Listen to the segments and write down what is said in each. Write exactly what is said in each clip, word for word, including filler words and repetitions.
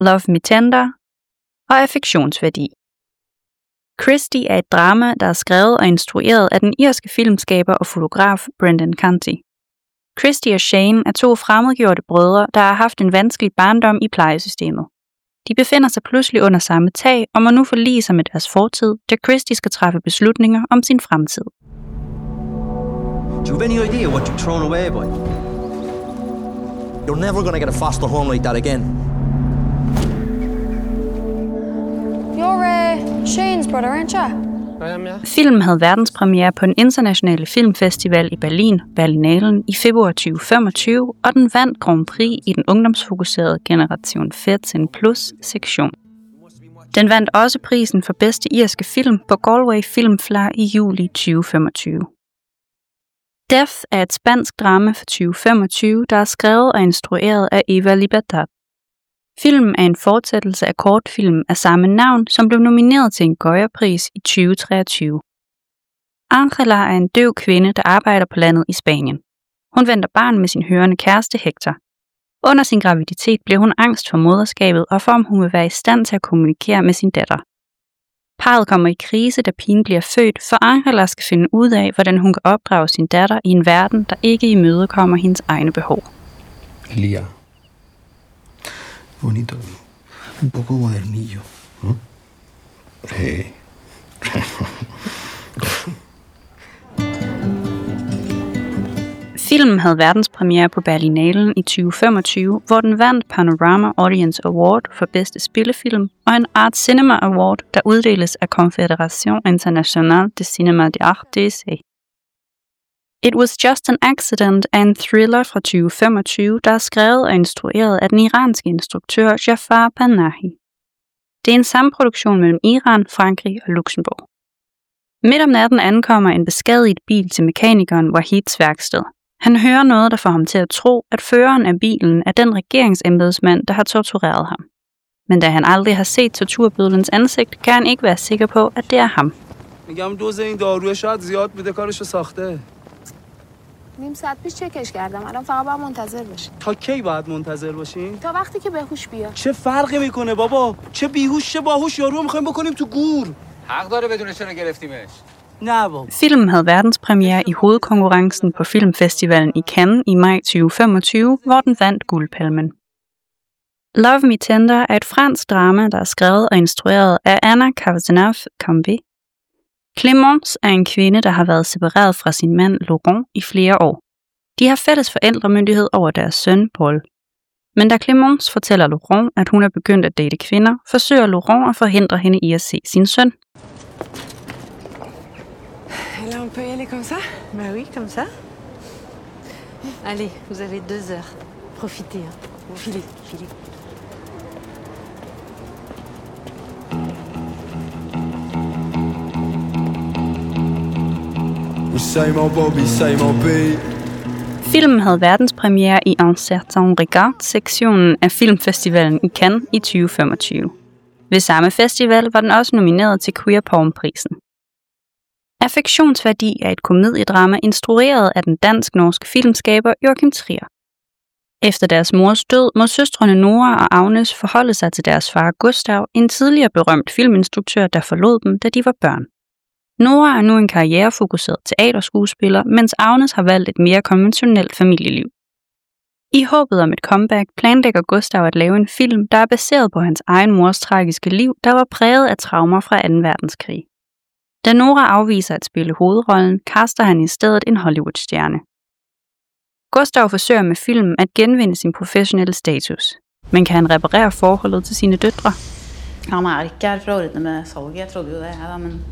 Love Me Tender og Affektionsværdi. Christie er et drama, der er skrevet og instrueret af den irske filmskaber og fotograf Brendan Canty. Christie og Shane er to fremmedgjorte brødre, der har haft en vanskelig barndom i plejesystemet. De befinder sig pludselig under samme tag og må nu forlige sig med deres fortid, da Christie skal træffe beslutninger om sin fremtid. Do you have any idea what you've thrown away, boy? You're never gonna get a foster home like that again. You're uh, Shane's brother, aren't you? Filmen havde verdenspremiere på den internationale filmfestival i Berlin, Berlinalen, i februar tyve femogtyve, og den vandt Grand Prix i den ungdomsfokuserede Generation fjorten plus sektion. Den vandt også prisen for bedste irske film på Galway Filmflar i juli tyve femogtyve. Death er et spansk drama fra tyve femogtyve, der er skrevet og instrueret af Eva Libertad. Filmen er en fortsættelse af kortfilmen af samme navn, som blev nomineret til en Goya-pris i tyve treogtyve. Angela er en døv kvinde, der arbejder på landet i Spanien. Hun venter barn med sin hørende kæreste Hector. Under sin graviditet bliver hun angst for moderskabet og for, om hun vil være i stand til at kommunikere med sin datter. Parret kommer i krise, da pigen bliver født, for Angela skal finde ud af, hvordan hun kan opdrage sin datter i en verden, der ikke imødekommer hendes egne behov. Elia. Bonito. Un poco modernillo. ¿Mm? Hey. Filmen havde verdenspremiere på Berlinalen i tyve femogtyve, hvor den vandt Panorama Audience Award for bedste spillefilm og en Art Cinema Award, der uddeles af Confédération Internationale de Cinéma d'Art. It Was Just an Accident er en thriller fra tyve femogtyve, der er skrevet og instrueret af den iranske instruktør Jafar Panahi. Det er en samproduktion mellem Iran, Frankrig og Luxembourg. Midt om natten ankommer en beskadiget bil til mekanikeren Wahids værksted. Han hører noget, der får ham til at tro, at føreren af bilen er den regeringsembedsmand, der har tortureret ham. Men da han aldrig har set torturbødlens ansigt, kan han ikke være sikker på, at det er ham. نیم ساعت پیش چکش کردم الان فقط باید منتظر باشی تا کی باید منتظر باشیم تا وقتی که بهوش بیاد چه فرقی میکنه بابا چه بیهوش چه باهوش یارو میخوایم بکنیم تو گور حق داره بدون چرا گرفتیمش نه بابا Filmen havde verdenspremiere i hovedkonkurrencen på filmfestivalen i Cannes i maj tyve femogtyve, hvor den vandt Guldpalmen. Love Me Tender er et fransk drama, der er skrevet og instrueret af Anna Cazeneuve-Cambe. Clémence er en kvinde, der har været separeret fra sin mand Laurent i flere år. De har fælles forældremyndighed over deres søn Paul. Men da Clémence fortæller Laurent, at hun er begyndt at date kvinder, forsøger Laurent at forhindre hende i at se sin søn. Là, on peut y aller comme ça? Bah oui, comme ça. Allez, vous avez deux heures. Profitez, hein. Filez, filez. Filmen havde verdenspremiere i Un Certain Regard-sektionen af filmfestivalen i Cannes i tyve femogtyve. Ved samme festival var den også nomineret til Queer Porn-prisen. Affektionsværdi er et komediedrama instrueret af den dansk-norske filmskaber Joachim Trier. Efter deres mors død må søstrene Nora og Agnes forholde sig til deres far Gustav, en tidligere berømt filminstruktør, der forlod dem, da de var børn. Nora er nu en karrierefokuseret teaterskuespiller, mens Agnes har valgt et mere konventionelt familieliv. I håbet om et comeback planlægger Gustav at lave en film, der er baseret på hans egen mors tragiske liv, der var præget af traumer fra anden verdenskrig. Da Nora afviser at spille hovedrollen, kaster han i stedet en Hollywood-stjerne. Gustav forsøger med filmen at genvinde sin professionelle status. Men kan han reparere forholdet til sine døtre? Han er ikke her for å ordne med salget. Jeg trodde jo det, ja, men...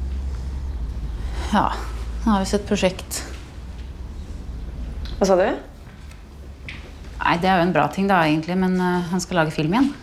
Ja, han har vist et projekt. Hva sa du? Nei, det er jo en bra ting da, egentlig, men uh, han skal lage film igjen.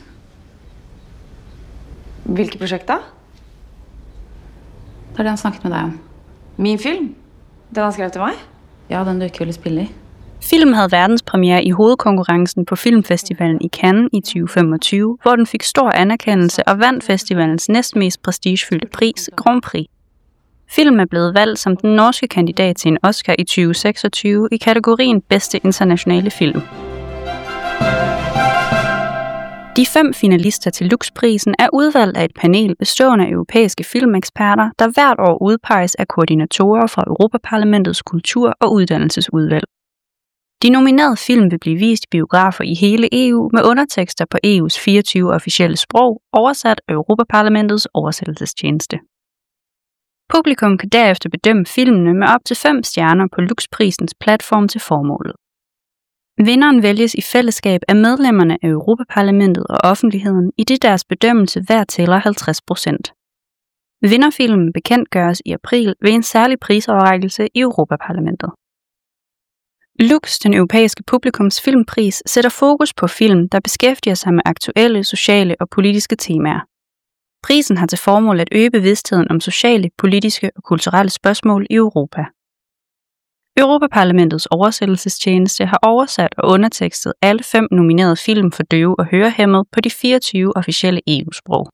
Hvilket projekt da? Det er det han snakket med deg om. Min film? Den han skrev til meg? Ja, den du ikke ville spille i. Filmen havde verdenspremiere i hovedkonkurrencen på filmfestivalen i Cannes i tyve femogtyve, hvor den fik stor anerkendelse og vandt festivalens næstmest prestigefyldte pris, Grand Prix. Filmen er blevet valgt som den norske kandidat til en Oscar i tyve seksogtyve i kategorien bedste internationale film. De fem finalister til Lux-prisen er udvalgt af et panel bestående af europæiske filmeksperter, der hvert år udpeges af koordinatorer fra Europaparlamentets kultur- og uddannelsesudvalg. De nominerede film vil blive vist i biografer i hele E U med undertekster på E U's fireogtyve officielle sprog, oversat af Europaparlamentets oversættelsestjeneste. Publikum kan derefter bedømme filmene med op til fem stjerner på Lux-prisens platform til formålet. Vinderen vælges i fællesskab af medlemmerne af Europaparlamentet og offentligheden, i det deres bedømmelse hver tæller halvtreds procent. Vinderfilmen bekendtgøres i april ved en særlig prisoverrækkelse i Europaparlamentet. Lux, den europæiske publikumsfilmpris, sætter fokus på film, der beskæftiger sig med aktuelle, sociale og politiske temaer. Prisen har til formål at øge bevidstheden om sociale, politiske og kulturelle spørgsmål i Europa. Europaparlamentets oversættelsestjeneste har oversat og undertekstet alle fem nominerede film for døve og hørehæmmede på de fireogtyve officielle E U-sprog.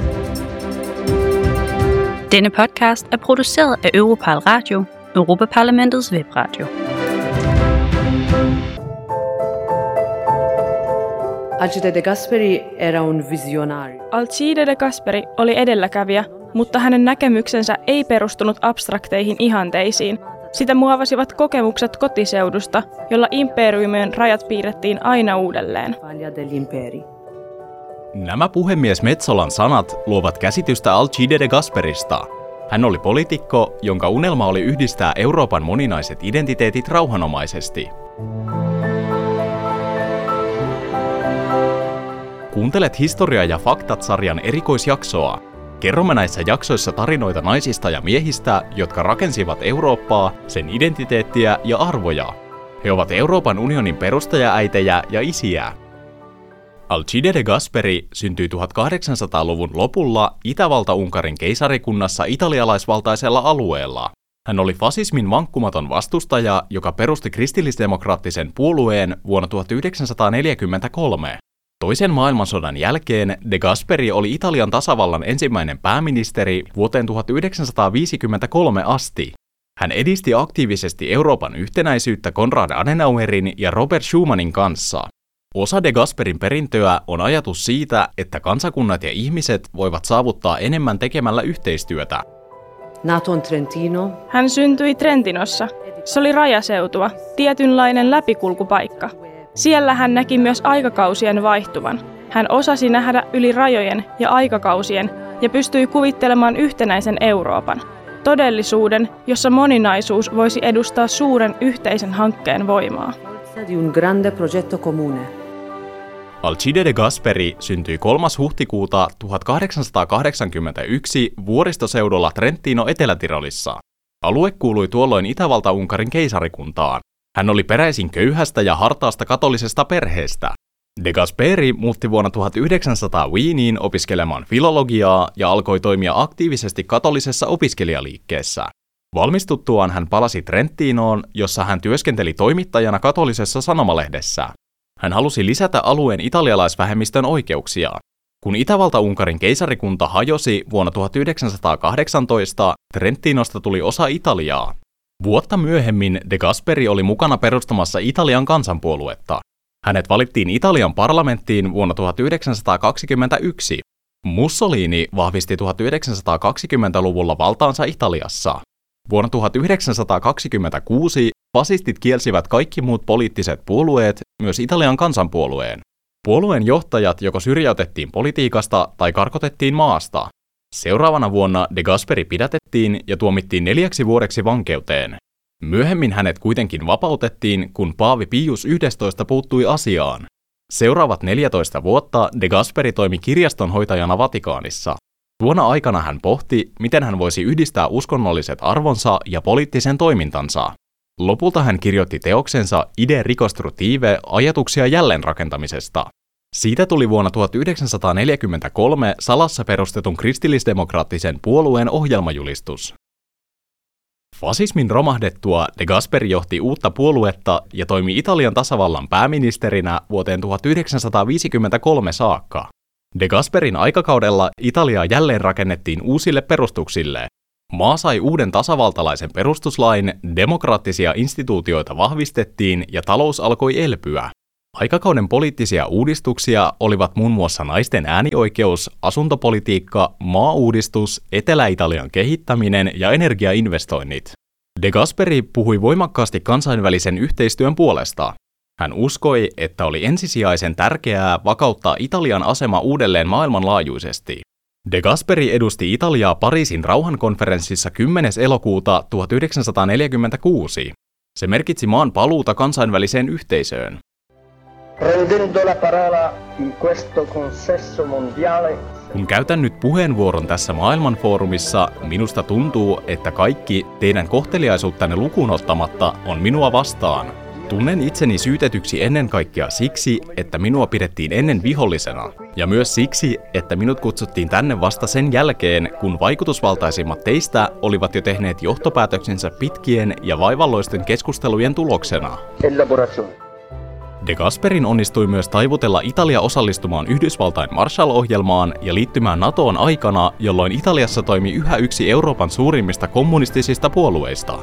Denne podcast er produceret af Europal Radio, Europaparlamentets webradio. Alcide de Gasperi era un visionario. Alcide de Gasperi oli edelläkävijä, mutta hänen näkemyksensä ei perustunut abstrakteihin ihanteisiin. Sitä muovasivat kokemukset kotiseudusta, jolla imperiumien rajat piirrettiin aina uudelleen. Nämä puhemies Metsolan sanat luovat käsitystä Alcide de Gasperista. Hän oli poliitikko, jonka unelma oli yhdistää Euroopan moninaiset identiteetit rauhanomaisesti. Kuuntelet Historia ja faktat-sarjan erikoisjaksoa. Kerromme näissä jaksoissa tarinoita naisista ja miehistä, jotka rakensivat Eurooppaa, sen identiteettiä ja arvoja. He ovat Euroopan unionin perustajaäitejä ja isiä. Alcide de Gasperi syntyi tuhatkahdeksansataaluvun lopulla Itävalta-Unkarin keisarikunnassa italialaisvaltaisella alueella. Hän oli fasismin vankkumaton vastustaja, joka perusti kristillisdemokraattisen puolueen vuonna tuhatyhdeksänsataaneljäkymmentäkolme. Toisen maailmansodan jälkeen de Gasperi oli Italian tasavallan ensimmäinen pääministeri vuoteen tuhatyhdeksänsataaviisikymmentäkolme asti. Hän edisti aktiivisesti Euroopan yhtenäisyyttä Konrad Adenauerin ja Robert Schumanin kanssa. Osa de Gasperin perintöä on ajatus siitä, että kansakunnat ja ihmiset voivat saavuttaa enemmän tekemällä yhteistyötä. Nato in Trentino. Hän syntyi Trentinossa. Se oli rajaseutua, tietynlainen läpikulkupaikka. Siellä hän näki myös aikakausien vaihtuvan. Hän osasi nähdä yli rajojen ja aikakausien ja pystyi kuvittelemaan yhtenäisen Euroopan. Todellisuuden, jossa moninaisuus voisi edustaa suuren yhteisen hankkeen voimaa. Alcide de Gasperi syntyi kolmas huhtikuuta tuhatkahdeksansataakahdeksankymmentäyksi vuoristoseudulla Trentino Etelä-Tirolissa. Alue kuului tuolloin Itävalta-Unkarin keisarikuntaan. Hän oli peräisin köyhästä ja hartaasta katolisesta perheestä. De Gasperi muutti vuonna tuhatyhdeksänsataa Wieniin opiskelemaan filologiaa ja alkoi toimia aktiivisesti katolisessa opiskelijaliikkeessä. Valmistuttuaan hän palasi Trentinoon, jossa hän työskenteli toimittajana katolisessa sanomalehdessä. Hän halusi lisätä alueen italialaisvähemmistön oikeuksia. Kun Itävalta-Unkarin keisarikunta hajosi vuonna tuhatyhdeksänsataakahdeksantoista, Trentinosta tuli osa Italiaa. Vuotta myöhemmin de Gasperi oli mukana perustamassa Italian kansanpuoluetta. Hänet valittiin Italian parlamenttiin vuonna tuhatyhdeksänsataakaksikymmentäyksi. Mussolini vahvisti tuhatyhdeksänsataakaksikymmentäluvulla valtaansa Italiassa. Vuonna tuhatyhdeksänsataakaksikymmentäkuusi fasistit kielsivät kaikki muut poliittiset puolueet, myös Italian kansanpuolueen. Puolueen johtajat joko syrjäytettiin politiikasta tai karkotettiin maasta. Seuraavana vuonna de Gasperi pidätettiin ja tuomittiin neljäksi vuodeksi vankeuteen. Myöhemmin hänet kuitenkin vapautettiin, kun paavi Pius yhdestoista puuttui asiaan. Seuraavat neljätoista vuotta de Gasperi toimi kirjastonhoitajana Vatikaanissa. Tuona aikana hän pohti, miten hän voisi yhdistää uskonnolliset arvonsa ja poliittisen toimintansa. Lopulta hän kirjoitti teoksensa Ide Ricostrutive ajatuksia jälleenrakentamisesta. Siitä tuli vuonna tuhatyhdeksänsataaneljäkymmentäkolme salassa perustetun kristillisdemokraattisen puolueen ohjelmajulistus. Fasismin romahdettua de Gasperi johti uutta puoluetta ja toimi Italian tasavallan pääministerinä vuoteen tuhatyhdeksänsataaviisikymmentäkolme saakka. De Gasperin aikakaudella Italia jälleen rakennettiin uusille perustuksille. Maa sai uuden tasavaltalaisen perustuslain, demokraattisia instituutioita vahvistettiin ja talous alkoi elpyä. Aikakauden poliittisia uudistuksia olivat muun muassa naisten äänioikeus, asuntopolitiikka, maauudistus, Etelä-Italian kehittäminen ja energiainvestoinnit. De Gasperi puhui voimakkaasti kansainvälisen yhteistyön puolesta. Hän uskoi, että oli ensisijaisen tärkeää vakauttaa Italian asema uudelleen maailmanlaajuisesti. De Gasperi edusti Italiaa Pariisin rauhankonferenssissa kymmenes elokuuta tuhatyhdeksänsataaneljäkymmentäkuusi. Se merkitsi maan paluuta kansainväliseen yhteisöön. Kun käytän nyt puheenvuoron tässä maailmanfoorumissa, minusta tuntuu, että kaikki teidän kohteliaisuuttanne lukuun ottamatta on minua vastaan. Tunnen itseni syytetyksi ennen kaikkea siksi, että minua pidettiin ennen vihollisena, ja myös siksi, että minut kutsuttiin tänne vasta sen jälkeen, kun vaikutusvaltaisimmat teistä olivat jo tehneet johtopäätöksensä pitkien ja vaivalloisten keskustelujen tuloksena. De Gasperin onnistui myös taivutella Italia osallistumaan Yhdysvaltain Marshall-ohjelmaan ja liittymään NATOon aikana, jolloin Italiassa toimi yhä yksi Euroopan suurimmista kommunistisista puolueista.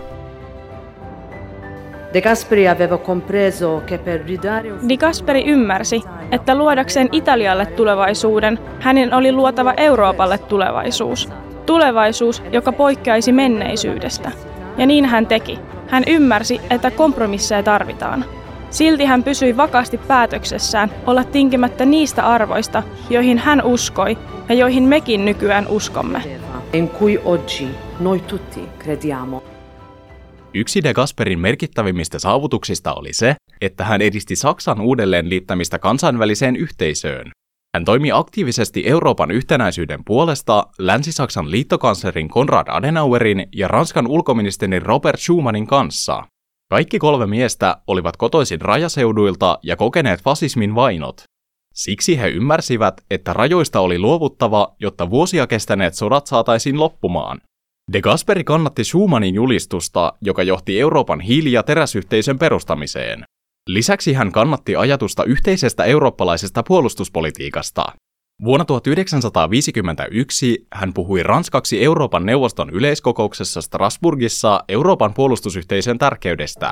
De Gasperi aveva compreso che per ridare De Gasperi ymmärsi, että luodakseen Italialle tulevaisuuden, hänen oli luotava Euroopalle tulevaisuus. Tulevaisuus, joka poikkeaisi menneisyydestä. Ja niin hän teki. Hän ymmärsi, että kompromisseja tarvitaan. Silti hän pysyi vakaasti päätöksessään olla tinkimättä niistä arvoista, joihin hän uskoi ja joihin mekin nykyään uskomme. in cui oggi noi tutti crediamo. Yksi De Gasperin merkittävimmistä saavutuksista oli se, että hän edisti Saksan uudelleen liittämistä kansainväliseen yhteisöön. Hän toimi aktiivisesti Euroopan yhtenäisyyden puolesta Länsi-Saksan liittokanslerin Konrad Adenauerin ja Ranskan ulkoministerin Robert Schumanin kanssa. Kaikki kolme miestä olivat kotoisin rajaseuduilta ja kokeneet fasismin vainot. Siksi he ymmärsivät, että rajoista oli luovuttava, jotta vuosia kestäneet sodat saataisiin loppumaan. De Gasperi kannatti Schumanin julistusta, joka johti Euroopan hiili- ja teräsyhteisön perustamiseen. Lisäksi hän kannatti ajatusta yhteisestä eurooppalaisesta puolustuspolitiikasta. Vuonna tuhatyhdeksänsataaviisikymmentäyksi hän puhui ranskaksi Euroopan neuvoston yleiskokouksessa Strasbourgissa Euroopan puolustusyhteisön tärkeydestä.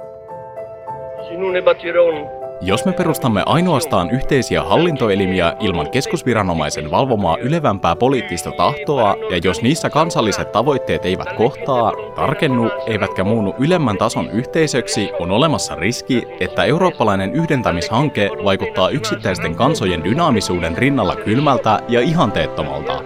Jos me perustamme ainoastaan yhteisiä hallintoelimiä ilman keskusviranomaisen valvomaa ylevämpää poliittista tahtoa, ja jos niissä kansalliset tavoitteet eivät kohtaa, tarkennu, eivätkä muunnu ylemmän tason yhteisöksi, on olemassa riski, että eurooppalainen yhdentämishanke vaikuttaa yksittäisten kansojen dynaamisuuden rinnalla kylmältä ja ihanteettomalta.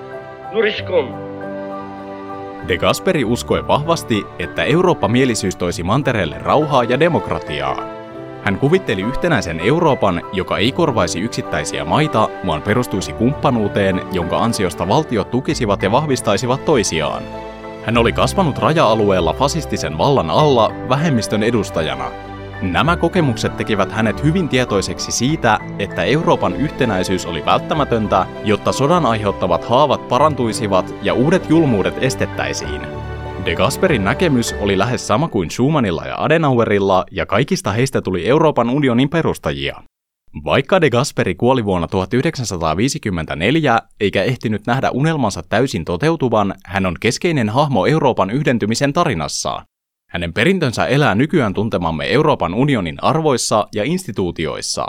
De Gasperi uskoi vahvasti, että Eurooppa-mielisyys toisi mantereelle rauhaa ja demokratiaa. Hän kuvitteli yhtenäisen Euroopan, joka ei korvaisi yksittäisiä maita, vaan perustuisi kumppanuuteen, jonka ansiosta valtiot tukisivat ja vahvistaisivat toisiaan. Hän oli kasvanut raja-alueella fasistisen vallan alla vähemmistön edustajana. Nämä kokemukset tekivät hänet hyvin tietoiseksi siitä, että Euroopan yhtenäisyys oli välttämätöntä, jotta sodan aiheuttavat haavat parantuisivat ja uudet julmuudet estettäisiin. De Gasperin näkemys oli lähes sama kuin Schumannilla ja Adenauerilla, ja kaikista heistä tuli Euroopan unionin perustajia. Vaikka De Gasperi kuoli vuonna tuhatyhdeksänsataaviisikymmentäneljä eikä ehtinyt nähdä unelmansa täysin toteutuvan, hän on keskeinen hahmo Euroopan yhdentymisen tarinassa. Hänen perintönsä elää nykyään tuntemamme Euroopan unionin arvoissa ja instituutioissa.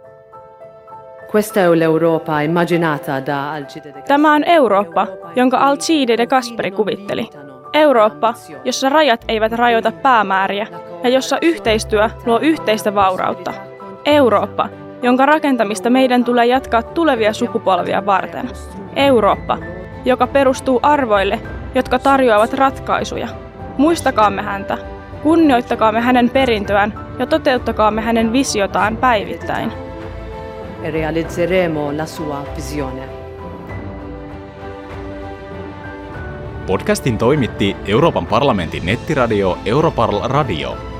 Tämä on Eurooppa, jonka Alcide de Gasperi kuvitteli. Eurooppa, jossa rajat eivät rajoita päämääriä ja jossa yhteistyö luo yhteistä vaurautta. Eurooppa, jonka rakentamista meidän tulee jatkaa tulevia sukupolvia varten. Eurooppa, joka perustuu arvoille, jotka tarjoavat ratkaisuja. Muistakaamme häntä, kunnioittakaamme hänen perintöään ja toteuttakaamme hänen visiotaan päivittäin. E realizzeremo la sua visione. Podcastin toimitti Euroopan parlamentin nettiradio Europarl Radio.